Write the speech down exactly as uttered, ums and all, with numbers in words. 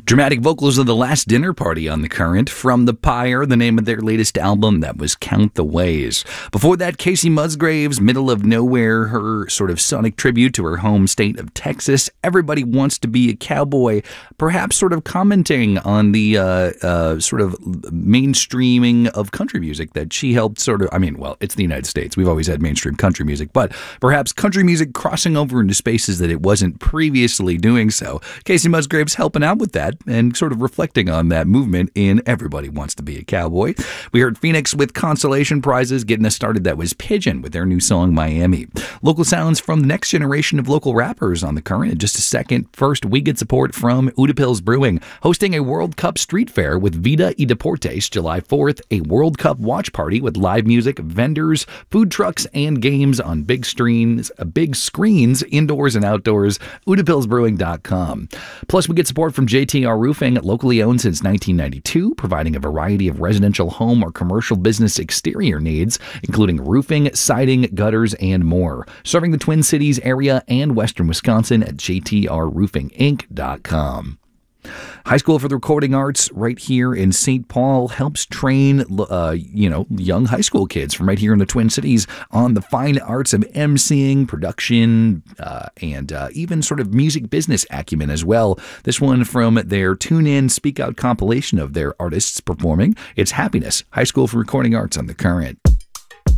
Dramatic vocals of The Last Dinner Party on The Current. From The Pyre, the name of their latest album, that was Count the Ways. Before that, Casey Musgraves, Middle of Nowhere, her sort of sonic tribute to her home state of Texas. Everybody Wants to Be a Cowboy, perhaps sort of commenting on the uh, uh, sort of mainstreaming of country music that she helped sort of, I mean, well, it's the United States. We've always had mainstream country music, but perhaps country music crossing over into spaces that it wasn't previously doing so. Casey Musgraves helping out with that and sort of reflecting on that movement in Everybody Wants to Be a Cowboy. We heard Phoenix with consolation prizes. Getting us started, that was Pigeon with their new song, Miami. Local sounds from the next generation of local rappers on The Current in just a second. First, we get support from Udapils Brewing, hosting a World Cup street fair with Vida y Deportes July fourth, a World Cup watch party with live music, vendors, food trucks, and games on big screens, big screens, indoors and outdoors. Udapils Brewing dot com. Plus, we get support from J T R Roofing, locally owned since nineteen ninety-two, providing a variety of residential home or commercial business exterior needs, including roofing, siding, gutters, and more. Serving the Twin Cities area and western Wisconsin at J T R Roofing Inc dot com. High School for the Recording Arts right here in Saint Paul helps train, uh, you know, young high school kids from right here in the Twin Cities on the fine arts of emceeing, production, uh, and uh, even sort of music business acumen as well. This one from their Tune In, Speak Out compilation of their artists performing. It's Happiness, High School for Recording Arts on The Current.